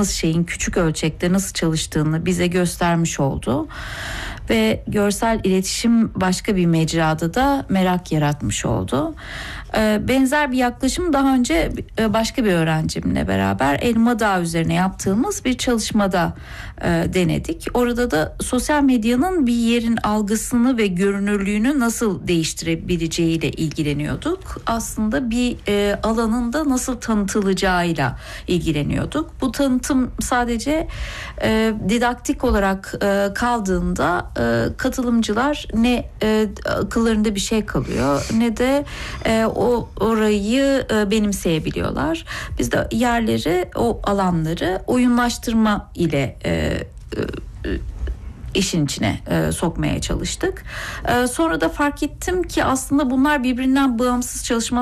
çalıştığımız şeyin küçük ölçekte nasıl çalıştığını bize göstermiş oldu. Ve görsel iletişim başka bir mecrada da merak yaratmış oldu. Benzer bir yaklaşım daha önce başka bir öğrencimle beraber Elma Dağı üzerine yaptığımız bir çalışmada denedik. Orada da sosyal medyanın bir yerin algısını ve görünürlüğünü nasıl değiştirebileceğiyle ilgileniyorduk. Aslında bir alanın da nasıl tanıtılacağıyla ilgileniyorduk. Bu tanıtım sadece didaktik olarak kaldığında katılımcılar ne akıllarında bir şey kalıyor ne de orayı benimseyebiliyorlar. Biz de yerleri, o alanları oyunlaştırma ile işin içine sokmaya çalıştık. Sonra da fark ettim ki aslında bunlar birbirinden bağımsız çalışmalar